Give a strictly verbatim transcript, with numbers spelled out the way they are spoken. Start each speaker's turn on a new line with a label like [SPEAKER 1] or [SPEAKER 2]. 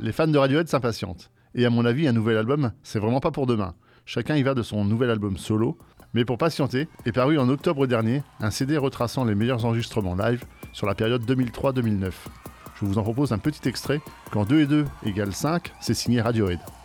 [SPEAKER 1] Les fans de Radiohead s'impatientent. Et à mon avis, un nouvel album, c'est vraiment pas pour demain. Chacun y va de son nouvel album solo. Mais pour patienter, est paru en octobre dernier un C D retraçant les meilleurs enregistrements live sur la période deux mille trois deux mille neuf. Je vous en propose un petit extrait. Quand deux et deux égale cinq, c'est signé Radiohead.